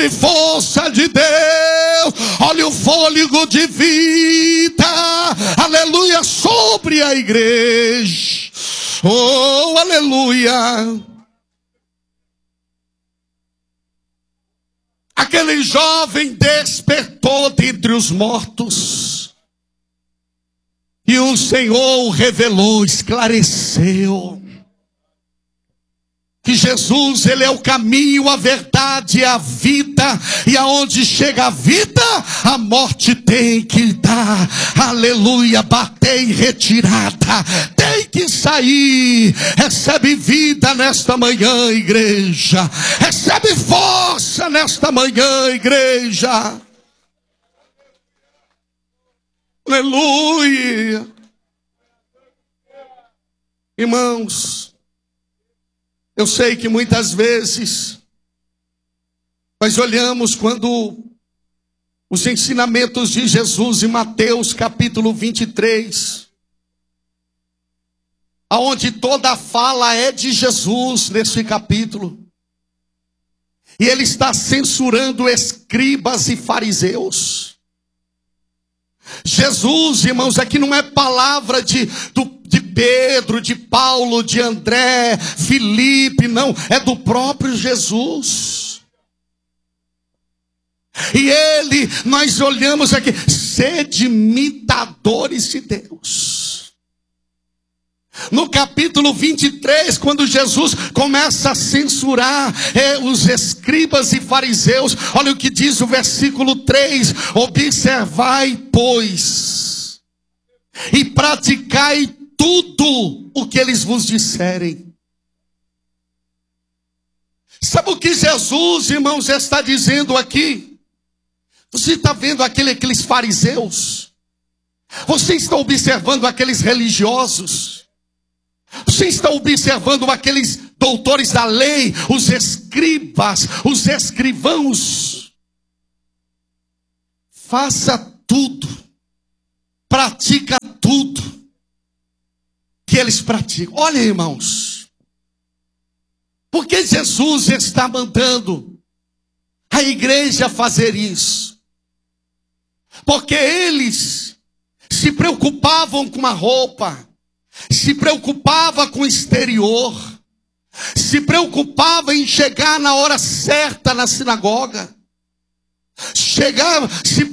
recebe força de Deus. Olha o fôlego de vida, aleluia, sobre a igreja. Oh, aleluia. Aquele jovem despertou dentre os mortos, e o Senhor revelou, esclareceu, que Jesus, Ele é o caminho, a verdade e a vida, e aonde chega a vida, a morte tem que dar, aleluia, bater em retirada, tem que sair. Recebe vida nesta manhã, igreja, recebe força nesta manhã, igreja, aleluia. Irmãos, eu sei que muitas vezes nós olhamos quando os ensinamentos de Jesus em Mateus capítulo 23, aonde toda a fala é de Jesus nesse capítulo, e ele está censurando escribas e fariseus. Jesus, irmãos, aqui não é palavra de Pedro, de Paulo, de André, Filipe, não, é do próprio Jesus. E ele, nós olhamos aqui, sede imitadores de Deus. No capítulo 23, quando Jesus começa a censurar os escribas e fariseus, olha o que diz o versículo 3: observai, pois, e praticai tudo o que eles vos disserem. Sabe o que Jesus, irmãos, está dizendo aqui? Você está vendo aqueles fariseus? Você está observando aqueles religiosos? Você está observando aqueles doutores da lei, os escribas, os escrivãos? Faça tudo, pratica tudo que eles praticam. Olha, irmãos, porque Jesus está mandando a igreja fazer isso? Porque eles se preocupavam com a roupa, se preocupavam com o exterior, se preocupavam em chegar na hora certa na sinagoga, se